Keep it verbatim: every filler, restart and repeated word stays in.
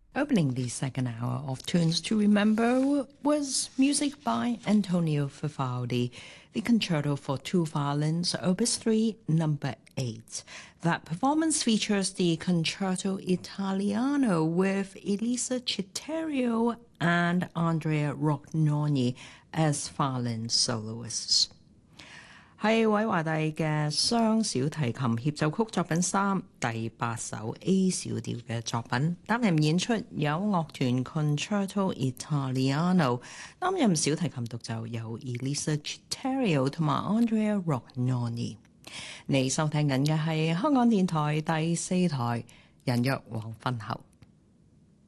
Opening the second hour of Tunes to Remember was music by Antonio Vivaldi, the Concerto for Two Violins, Opus three, number eight. That performance features the Concerto Italiano with Elisa Citterio and Andrea Rognoni as violin soloists. 係韋華第嘅雙小提琴協奏曲作品三第八首 A 小調嘅作品，擔任演出有樂團 Concerto Italiano， 擔任小提琴獨奏有 Elisa Citterio 同埋 Andrea Rognoni。你收聽緊嘅係香港電台第四台人約黃昏後。